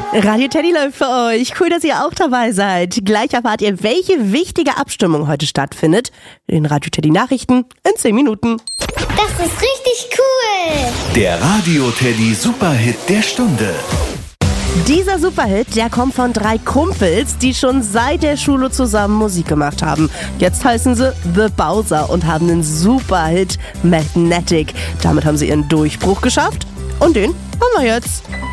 Radio Teddy läuft für euch. Cool, dass ihr auch dabei seid. Gleich erfahrt ihr, welche wichtige Abstimmung heute stattfindet. In Radio Teddy Nachrichten in 10 Minuten. Das ist richtig cool. Der Radio Teddy Superhit der Stunde. Dieser Superhit, der kommt von 3 Kumpels, die schon seit der Schule zusammen Musik gemacht haben. Jetzt heißen sie The Bowser und haben den Superhit Magnetic. Damit haben sie ihren Durchbruch geschafft und den haben wir jetzt.